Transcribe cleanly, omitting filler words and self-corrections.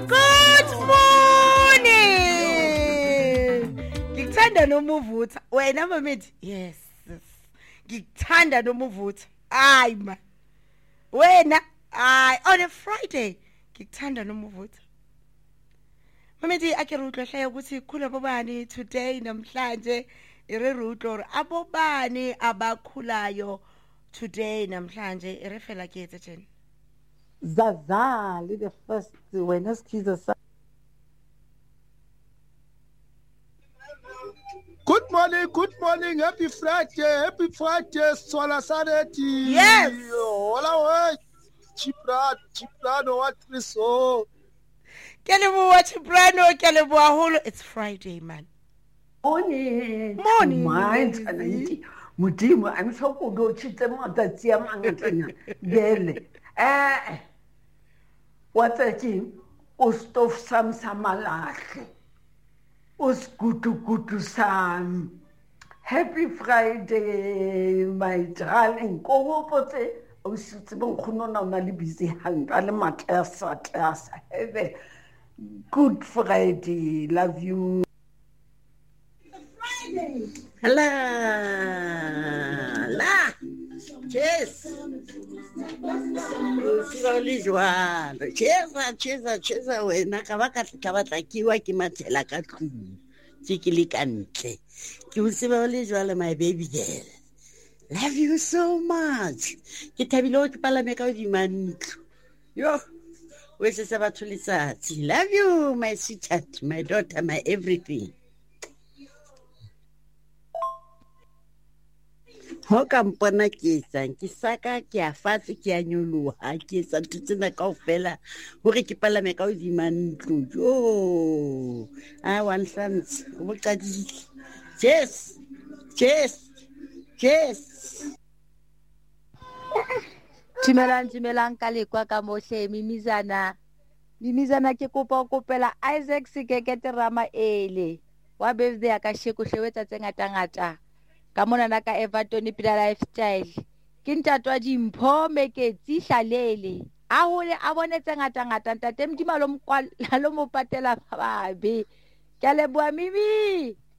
Good morning. Ngikuthanda noma uvutha. Wena mamithi? Yes. Ngikuthanda noma uvutha. Hayi ma. Wena? Hayi on a Friday. Ngikuthanda noma uvutha. Mamithi ake rutlo hlaya ukuthi khula bobani today namhlanje ire rutlo abobani abakhulayo today namhlanje ire fela ke etse tjena. Zazali the first when Skiza. Good morning, happy Friday, Swala Sanity. Yes. Hola, way. Chiprano, what is so? Kelebo Chiprano, Kelebo Holo. It's Friday, man. Morning. Morning. Mudimu, I'm so good. Chitama, that's Yamanga. Gele. What a team? Ostof Sam Samalaki. Os kutu Sam. Happy Friday, my darling. Go pote. O sitibon kuno na busy hand. Alamatasa. Have a good Friday. Love you. Friday. Hello. Cheers. Slowly jwalo. Cheers wena ka ba tlakiwa ke mathela ka tlung. Tsikili ka ntle. Ke o tseba le jwalo my baby girl. Love you so much. Ke thabile o ke palame ka hodima ntlo. Yo. We se batho letsatsi. Love you my sweetheart, my daughter, my everything. Ho ka mpona ke saka ke a fatshe ke a nyoloha ke etsa tsena kaofela hore ke palame ka hodima ntlo jo one chance o boqadile. Cheers. Timelang ka lekwa ka mohle mimizana ke kopa kopela Isaac Sekekete Rama ele wa birthday ka sheko hlewetsa tse ngata ka mona na ka Everton Pila Lifestyle ke ntatwa dimpho meketsi hlalele a hole a bonetse ngata ntate Mdima lo mo patela babe ke a leboa mimi.